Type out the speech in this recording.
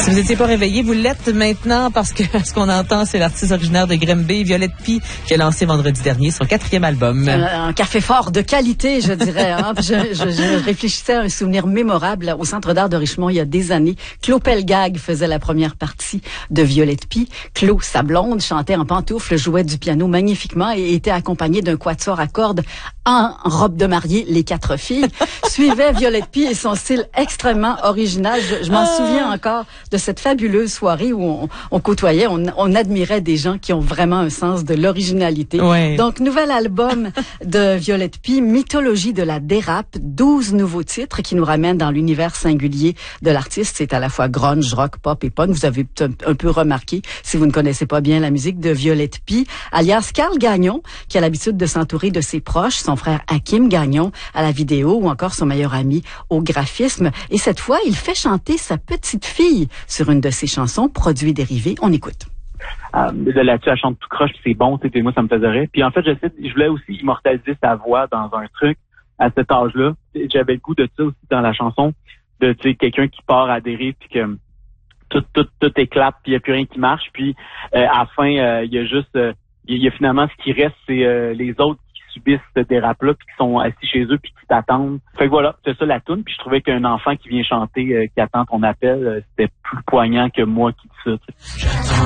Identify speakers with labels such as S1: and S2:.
S1: Si vous n'étiez pas réveillé, vous l'êtes maintenant parce que ce qu'on entend, c'est l'artiste originaire de Grimby, Violette Py, qui a lancé vendredi dernier son 4e album.
S2: Un café fort de qualité, je dirais. Hein? Je réfléchissais à un souvenir mémorable au Centre d'art de Richemont il y a des années. Claude Pelgag faisait la première partie de Violette Py. Claude, sa blonde, chantait en pantoufles, jouait du piano magnifiquement et était accompagné d'un quatuor à cordes en robe de mariée, les 4 filles. Suivait Violette Py et son style extrêmement original. Je m'en souviens encore de cette fabuleuse soirée où on côtoyait, on admirait des gens qui ont vraiment un sens de l'originalité.
S1: Ouais.
S2: Donc, nouvel album de Violette Py, Mythologie de la dérape, 12 nouveaux titres qui nous ramènent dans l'univers singulier de l'artiste. C'est à la fois grunge, rock, pop et punk. Vous avez un peu remarqué, si vous ne connaissez pas bien la musique de Violette Py, alias Carl Gagnon, qui a l'habitude de s'entourer de ses proches, son frère Hakim Gagnon à la vidéo ou encore son meilleur ami au graphisme. Et cette fois, il fait chanter sa petite fille sur une de ses chansons, Produits dérivés. On écoute.
S3: Là-dessus, elle chante tout croche, puis c'est bon, moi, ça me faisait rire. Puis en fait, je voulais aussi immortaliser sa voix dans un truc à cet âge-là. J'avais le goût de ça aussi dans la chanson, de quelqu'un qui part à dérive, puis que tout éclate, puis il n'y a plus rien qui marche. Puis à la fin, il y a juste, il y a finalement ce qui reste, c'est les autres qui subissent ce dérap-là, puis qui sont assis chez eux, puis qui t'attendent. Fait que voilà, c'est ça la toune. Puis je trouvais qu'un enfant qui vient chanter, qui attend ton appel, c'était plus poignant que moi qui dis ça.